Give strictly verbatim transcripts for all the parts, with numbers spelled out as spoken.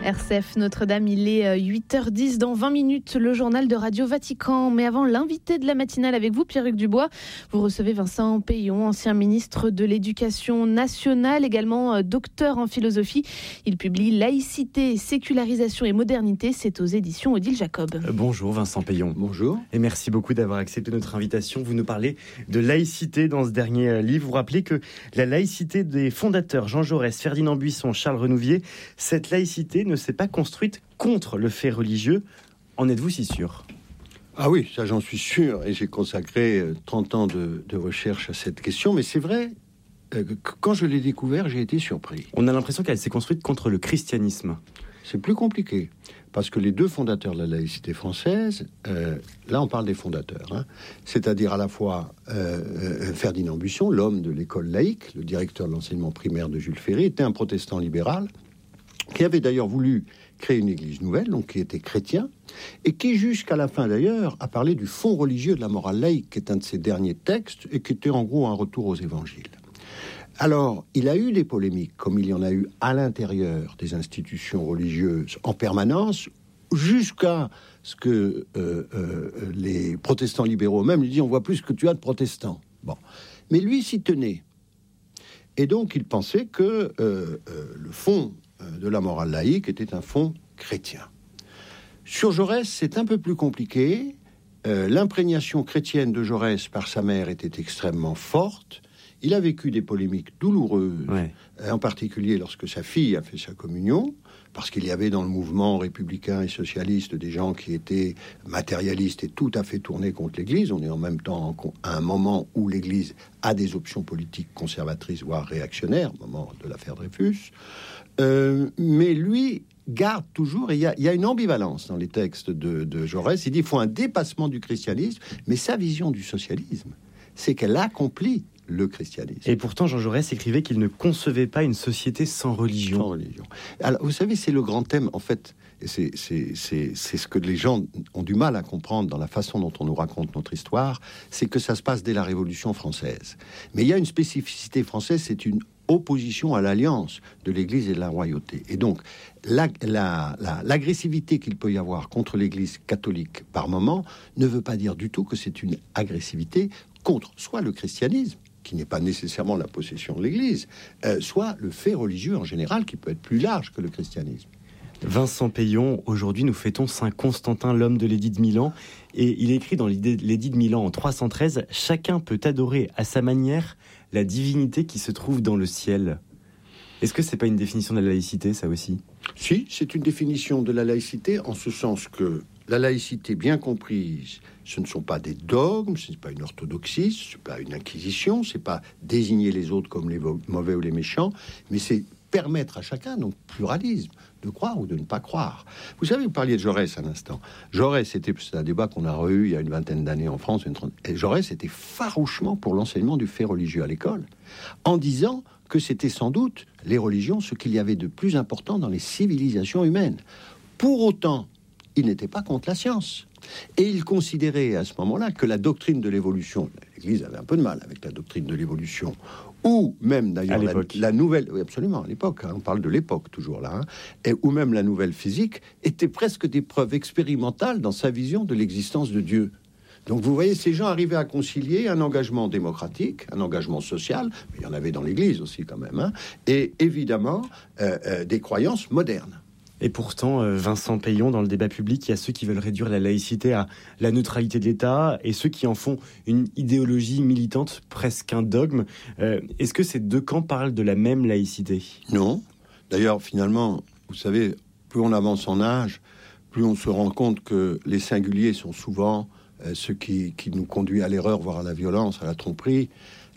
R C F Notre-Dame, il est huit heures dix, dans vingt minutes, le journal de Radio Vatican. Mais avant, l'invité de la matinale avec vous, Pierre-Hugues Dubois. Vous recevez Vincent Peillon, ancien ministre de l'Éducation nationale, également docteur en philosophie. Il publie Laïcité, sécularisation et modernité. C'est aux éditions Odile Jacob. Bonjour Vincent Peillon. Bonjour. Et merci beaucoup d'avoir accepté notre invitation. Vous nous parlez de laïcité dans ce dernier livre. Vous rappelez que la laïcité des fondateurs Jean Jaurès, Ferdinand Buisson, Charles Renouvier, cette laïcité ne s'est pas construite contre le fait religieux. En êtes-vous si sûr ? Ah oui, ça j'en suis sûr, et j'ai consacré trente ans de, de recherche à cette question, mais c'est vrai euh, que quand je l'ai découvert, j'ai été surpris. On a l'impression qu'elle s'est construite contre le christianisme. C'est plus compliqué, parce que les deux fondateurs de la laïcité française, euh, là on parle des fondateurs, hein, c'est-à-dire à la fois euh, euh, Ferdinand Buisson, l'homme de l'école laïque, le directeur de l'enseignement primaire de Jules Ferry, était un protestant libéral, qui avait d'ailleurs voulu créer une église nouvelle, donc qui était chrétien, et qui jusqu'à la fin d'ailleurs a parlé du fond religieux de la morale laïque, qui est un de ses derniers textes, et qui était en gros un retour aux évangiles. Alors, il a eu des polémiques, comme il y en a eu à l'intérieur des institutions religieuses en permanence, jusqu'à ce que euh, euh, les protestants libéraux eux-mêmes lui disent « on voit plus que tu as de protestants ». Bon, mais lui s'y tenait. Et donc, il pensait que euh, euh, le fond de la morale laïque était un fond chrétien. Sur Jaurès, c'est un peu plus compliqué. Euh, l'imprégnation chrétienne de Jaurès par sa mère était extrêmement forte. Il a vécu des polémiques douloureuses, ouais. En particulier lorsque sa fille a fait sa communion, parce qu'il y avait dans le mouvement républicain et socialiste des gens qui étaient matérialistes et tout à fait tournés contre l'Église. On est en même temps à un moment où l'Église a des options politiques conservatrices, voire réactionnaires, au moment de l'affaire Dreyfus. Euh, mais lui garde toujours, et il y, y a une ambivalence dans les textes de, de Jaurès. Il dit qu'il faut un dépassement du christianisme, mais sa vision du socialisme, c'est qu'elle accomplit le christianisme. Et pourtant, Jean Jaurès écrivait qu'il ne concevait pas une société sans religion. Sans religion. Alors, vous savez, c'est le grand thème, en fait, et c'est, c'est, c'est, c'est ce que les gens ont du mal à comprendre dans la façon dont on nous raconte notre histoire, c'est que ça se passe dès la Révolution française. Mais il y a une spécificité française, c'est une opposition à l'alliance de l'Église et de la royauté. Et donc, la, la, la, l'agressivité qu'il peut y avoir contre l'Église catholique par moment ne veut pas dire du tout que c'est une agressivité contre soit le christianisme, qui n'est pas nécessairement la possession de l'Église, euh, soit le fait religieux en général, qui peut être plus large que le christianisme. Vincent Peillon, aujourd'hui nous fêtons Saint Constantin, l'homme de l'édit de Milan, et il écrit dans l'édit de Milan en trois cent treize « Chacun peut adorer à sa manière la divinité qui se trouve dans le ciel ». Est-ce que c'est pas une définition de la laïcité, ça aussi ? Si, c'est une définition de la laïcité, en ce sens que la laïcité bien comprise, ce ne sont pas des dogmes, ce n'est pas une orthodoxie, ce n'est pas une inquisition, ce n'est pas désigner les autres comme les mauvais ou les méchants, mais c'est permettre à chacun, donc pluralisme, de croire ou de ne pas croire. Vous savez, vous parliez de Jaurès à l'instant. Jaurès, c'était, c'est un débat qu'on a eu il y a une vingtaine d'années en France, une trentaine, et Jaurès était farouchement pour l'enseignement du fait religieux à l'école, en disant que c'était sans doute les religions ce qu'il y avait de plus important dans les civilisations humaines. Pour autant, il n'était pas contre la science. Et il considérait à ce moment-là que la doctrine de l'évolution, l'Église avait un peu de mal avec la doctrine de l'évolution, ou même d'ailleurs la, la nouvelle, oui absolument à l'époque, hein, on parle de l'époque toujours là, hein, et, ou même la nouvelle physique, étaient presque des preuves expérimentales dans sa vision de l'existence de Dieu. Donc vous voyez, ces gens arrivaient à concilier un engagement démocratique, un engagement social, mais il y en avait dans l'Église aussi quand même, hein, et évidemment euh, euh, des croyances modernes. Et pourtant, Vincent Peillon, dans le débat public, il y a ceux qui veulent réduire la laïcité à la neutralité de l'État et ceux qui en font une idéologie militante, presque un dogme. Euh, est-ce que ces deux camps parlent de la même laïcité ? Non. D'ailleurs, finalement, vous savez, plus on avance en âge, plus on se rend compte que les singuliers sont souvent euh, ceux qui, qui nous conduisent à l'erreur, voire à la violence, à la tromperie.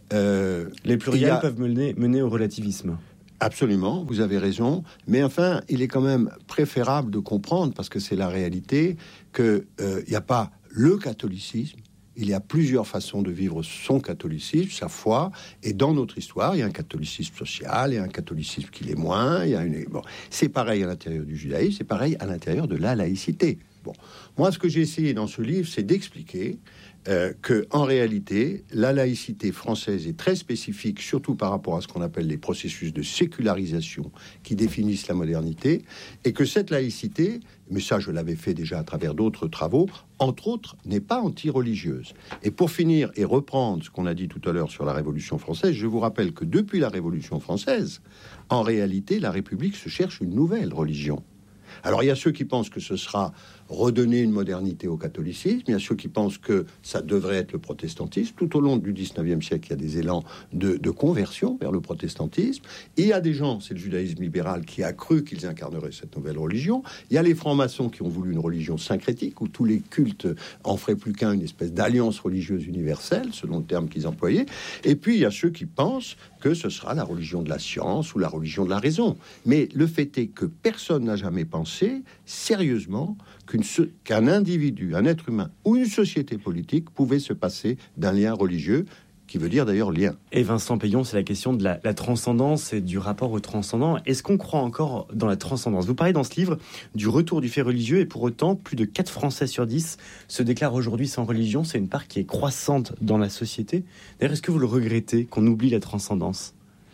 Euh, les pluriels a... peuvent mener, mener au relativisme. Absolument, vous avez raison. Mais enfin, il est quand même préférable de comprendre, parce que c'est la réalité, qu'il n'y euh, a pas le catholicisme. Il y a plusieurs façons de vivre son catholicisme, sa foi. Et dans notre histoire, il y a un catholicisme social, il y a un catholicisme qui l'est moins. Il y a une... bon, c'est pareil à l'intérieur du judaïsme, c'est pareil à l'intérieur de la laïcité. Bon, moi, ce que j'ai essayé dans ce livre, c'est d'expliquer euh, que, en réalité, la laïcité française est très spécifique, surtout par rapport à ce qu'on appelle les processus de sécularisation qui définissent la modernité, et que cette laïcité, mais ça je l'avais fait déjà à travers d'autres travaux, entre autres, n'est pas anti-religieuse. Et pour finir et reprendre ce qu'on a dit tout à l'heure sur la Révolution française, je vous rappelle que depuis la Révolution française, en réalité, la République se cherche une nouvelle religion. Alors il y a ceux qui pensent que ce sera redonner une modernité au catholicisme, il y a ceux qui pensent que ça devrait être le protestantisme. Tout au long du dix-neuvième siècle, il y a des élans de, de conversion vers le protestantisme. Et il y a des gens, c'est le judaïsme libéral, qui a cru qu'ils incarneraient cette nouvelle religion. Il y a les francs-maçons qui ont voulu une religion syncrétique, où tous les cultes en feraient plus qu'un, une espèce d'alliance religieuse universelle, selon le terme qu'ils employaient. Et puis il y a ceux qui pensent que ce sera la religion de la science ou la religion de la raison. Mais le fait est que personne n'a jamais pensé sérieusement qu'une, qu'un individu, un être humain ou une société politique pouvait se passer d'un lien religieux, qui veut dire d'ailleurs lien. Et Vincent Peillon, c'est la question de la, la transcendance et du rapport au transcendant. Est-ce qu'on croit encore dans la transcendance ? Vous parlez dans ce livre du retour du fait religieux, et pour autant, plus de quatre Français sur dix se déclarent aujourd'hui sans religion. C'est une part qui est croissante dans la société. D'ailleurs, est-ce que vous le regrettez qu'on oublie la transcendance ?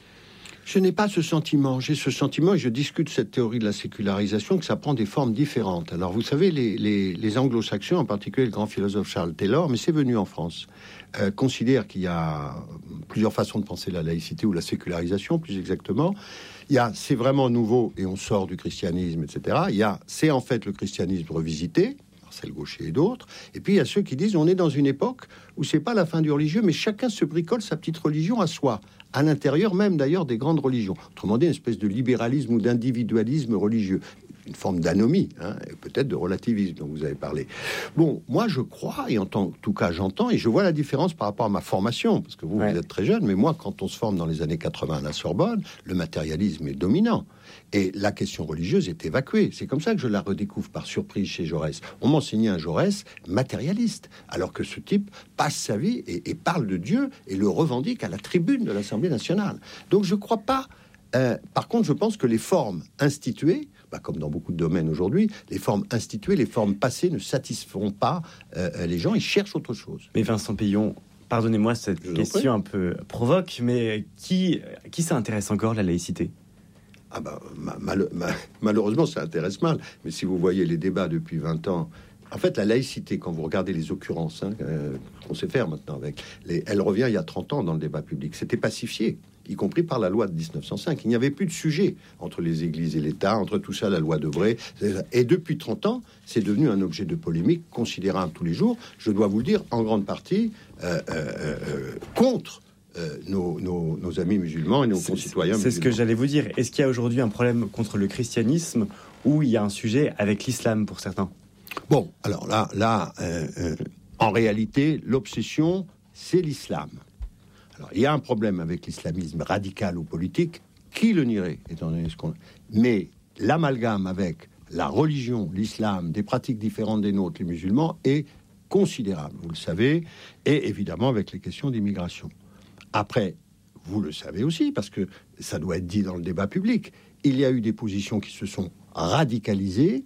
Je n'ai pas ce sentiment. J'ai ce sentiment, et je discute cette théorie de la sécularisation, que ça prend des formes différentes. Alors, vous savez, les, les, les anglo-saxons, en particulier le grand philosophe Charles Taylor, mais c'est venu en France, euh, considère qu'il y a plusieurs façons de penser la laïcité, ou la sécularisation, plus exactement. Il y a, c'est vraiment nouveau, et on sort du christianisme, et cetera. Il y a, c'est en fait le christianisme revisité, Marcel Gaucher et d'autres. Et puis, il y a ceux qui disent, on est dans une époque où c'est pas la fin du religieux, mais chacun se bricole sa petite religion à soi, à l'intérieur même d'ailleurs des grandes religions. Autrement dit, une espèce de libéralisme ou d'individualisme religieux. Une forme d'anomie, hein, et peut-être de relativisme dont vous avez parlé. Bon, moi je crois, et en tant, tout cas j'entends, et je vois la différence par rapport à ma formation, parce que vous, ouais. vous êtes très jeune, mais moi quand on se forme dans les années quatre-vingts à la Sorbonne, le matérialisme est dominant. Et la question religieuse est évacuée. C'est comme ça que je la redécouvre par surprise chez Jaurès. On m'enseignait un Jaurès matérialiste, alors que ce type passe sa vie et, et parle de Dieu et le revendique à la tribune de l'Assemblée nationale. Donc je ne crois pas... Euh, par contre, je pense que les formes instituées, bah, comme dans beaucoup de domaines aujourd'hui, les formes instituées, les formes passées ne satisferont pas euh, les gens, ils cherchent autre chose. Mais Vincent Peillon, pardonnez-moi cette je question un peu provoque, mais qui, qui ça intéresse encore, la laïcité ? Ah bah, mal, mal, malheureusement, ça intéresse mal. Mais si vous voyez les débats depuis vingt ans, en fait, la laïcité, quand vous regardez les occurrences, hein, euh, qu'on sait faire maintenant avec, les, elle revient il y a trente ans dans le débat public. C'était pacifié, y compris par la loi de dix-neuf cent cinq. Il n'y avait plus de sujet entre les églises et l'État, entre tout ça, la loi Debré. Et depuis trente ans, c'est devenu un objet de polémique considérable tous les jours. Je dois vous le dire, en grande partie, euh, euh, euh, contre Euh, nos, nos, nos amis musulmans et nos c'est, concitoyens c'est musulmans. C'est ce que j'allais vous dire. Est-ce qu'il y a aujourd'hui un problème contre le christianisme ou il y a un sujet avec l'islam pour certains ? Bon, alors là, là euh, euh, en réalité, l'obsession, c'est l'islam. Alors, il y a un problème avec l'islamisme radical ou politique. Qui le nierait, étant donné ce qu'on... Mais l'amalgame avec la religion, l'islam, des pratiques différentes des nôtres, les musulmans, est considérable, vous le savez, et évidemment avec les questions d'immigration. Après, vous le savez aussi, parce que ça doit être dit dans le débat public, il y a eu des positions qui se sont radicalisées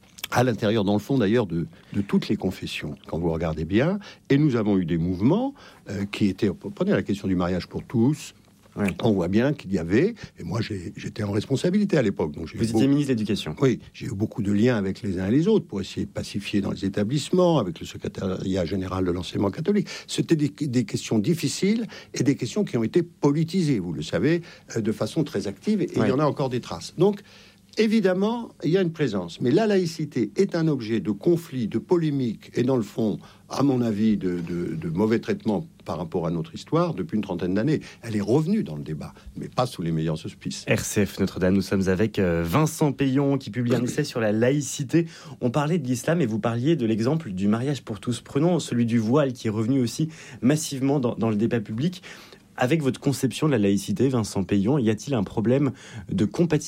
à l'intérieur, dans le fond d'ailleurs, de, de toutes les confessions, quand vous regardez bien, et nous avons eu des mouvements euh, qui étaient, prenez la question du mariage pour tous, ouais. On voit bien qu'il y avait, et moi j'ai, j'étais en responsabilité à l'époque. Donc j'ai Vous étiez ministre de l'Éducation. Oui, j'ai eu beaucoup de liens avec les uns et les autres pour essayer de pacifier dans les établissements, avec le secrétariat général de l'enseignement catholique. C'était des, des questions difficiles et des questions qui ont été politisées, vous le savez, de façon très active, et ouais. Il y en a encore des traces. Donc, évidemment, il y a une présence, mais la laïcité est un objet de conflit, de polémique, et dans le fond, à mon avis, de, de, de mauvais traitement par rapport à notre histoire depuis une trentaine d'années. Elle est revenue dans le débat, mais pas sous les meilleurs auspices. R C F Notre-Dame, nous sommes avec Vincent Peillon qui publie un essai sur la laïcité. On parlait de l'islam et vous parliez de l'exemple du mariage pour tous. Prenons celui du voile qui est revenu aussi massivement dans, dans le débat public. Avec votre conception de la laïcité, Vincent Peillon, y a-t-il un problème de compatibilité